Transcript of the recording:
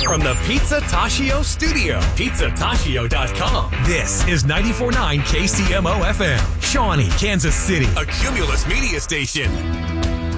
from the Pizza Tashio studio. PizzaTashio.com. This is 94.9 KCMO FM, Shawnee, Kansas City. A Cumulus media station.